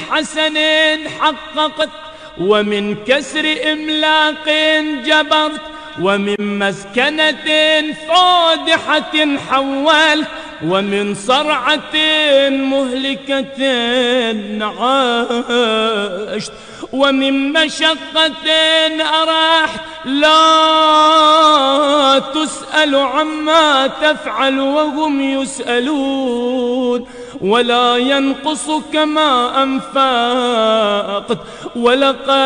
حسن حققت، ومن كسر إملاق جبرت، ومن مسكنة فادحة حولت، ومن صرعة مهلكة عاشت، ومن مشقة أراحت. لا تسأل عما تفعل وهم يسألون، ولا ينقص كما أنفقت. ولقد